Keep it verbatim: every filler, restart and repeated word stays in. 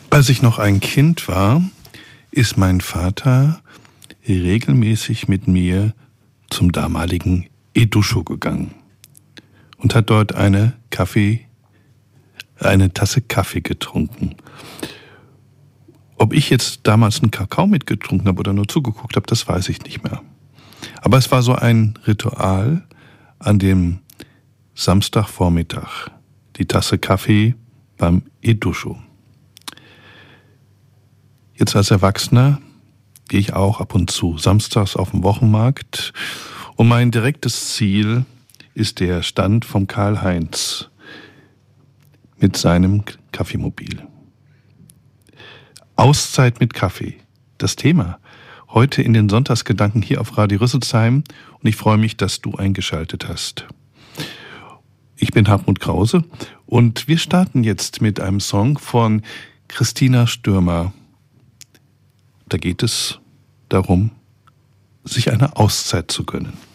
Als ich noch ein Kind war, ist mein Vater regelmäßig mit mir zum damaligen Eduscho gegangen und hat dort eine Kaffee, eine Tasse Kaffee getrunken. Ob ich jetzt damals einen Kakao mitgetrunken habe oder nur zugeguckt habe, das weiß ich nicht mehr. Aber es war so ein Ritual an dem Samstagvormittag. Die Tasse Kaffee beim Eduscho. Jetzt als Erwachsener gehe ich auch ab und zu samstags auf den Wochenmarkt und mein direktes Ziel ist der Stand vom Karl-Heinz mit seinem Kaffeemobil. Auszeit mit Kaffee. Das Thema heute in den Sonntagsgedanken hier auf Radio Rüsselsheim und ich freue mich, dass du eingeschaltet hast. Ich bin Hartmut Krause und wir starten jetzt mit einem Song von Christina Stürmer. Da geht es darum, sich eine Auszeit zu gönnen.